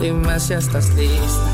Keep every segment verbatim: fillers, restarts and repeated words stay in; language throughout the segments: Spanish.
Dime si estás lista.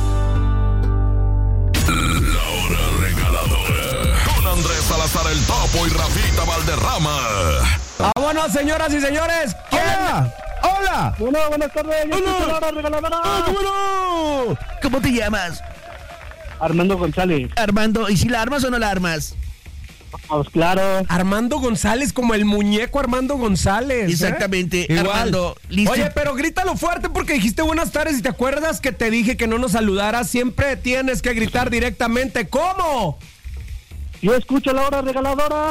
La hora regaladora. Con Andrés Salazar el Topo y Rafita Valderrama. Vámonos, señoras y señores. ¿Quién? Hola. Hola. Bueno, buenas tardes. Yo Hola. soy la hora regaladora. ¡Ah, bueno! ¿Cómo te llamas? Armando González. Armando. ¿Y si la armas o no la armas? Vamos, claro. Armando González, como el muñeco Armando González. ¿eh? Exactamente. Igual. Armando, listo. Oye, pero grítalo fuerte porque dijiste buenas tardes y te acuerdas que te dije que no nos saludaras. Siempre tienes que gritar directamente. ¿Cómo? Yo escucho la hora regaladora.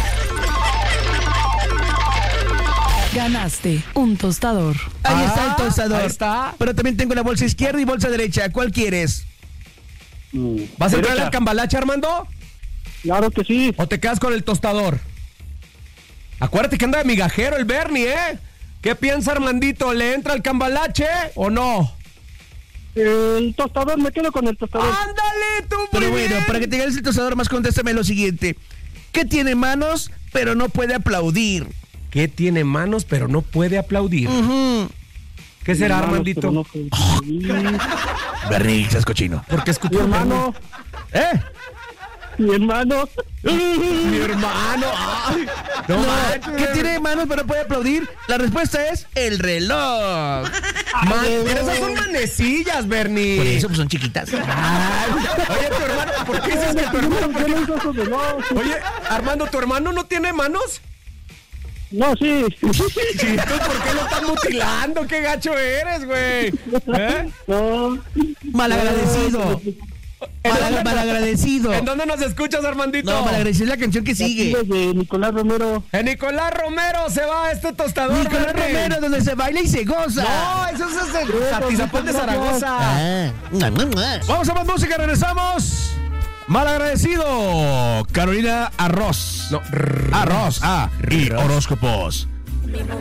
Ganaste un tostador. Ahí Ah, está el tostador. ahí está. Pero también tengo la bolsa izquierda y bolsa derecha. ¿Cuál quieres? Mm, ¿Vas a entrar derecha. al cambalache, Armando? Claro que sí. ¿O te quedas con el tostador? Acuérdate que anda de migajero el Bernie, ¿eh? ¿Qué piensa Armandito? ¿Le entra el cambalache o no? El tostador, me quedo con el tostador. ¡Ándale, tú! Pero muy bueno, bien. para que te ganes el tostador, más contéstame lo siguiente. ¿Qué tiene manos, pero no puede aplaudir? ¿Qué tiene manos pero no puede aplaudir? Ujú. ¿Qué será, Hermanos, Armandito? pero no puedo escribir. Bernie, estás cochino. Porque Mi escucho hermano, ¿Eh? mi hermano. Mi hermano. Ay, no, No, manches. ¿qué tiene manos, pero no puede aplaudir? La respuesta es el reloj. Man, pero esas son manecillas, Bernie. Por eso pues, son chiquitas. Ay, oye, tu hermano, ¿por qué dices que tu hermano? Yo no uso esos relojes. Oye, Armando, ¿tu hermano no tiene manos? No, sí. Chicos, ¿por qué lo están mutilando? ¡Qué gacho eres, güey! ¿Eh? No. Malagradecido. Mal, malagradecido. ¿En dónde nos escuchas, Armandito? No, malagradecido es la canción que sigue. Aquí de Nicolás Romero. En Nicolás Romero se va este tostador. Nicolás Bernie. Romero, donde se baila y se goza. No, eso es el Satizapán de Zaragoza. Ah. Vamos a más música, regresamos. Malagradecido. Carolina Arroz. No, Arroz. Ah, y horóscopos. Mi mundo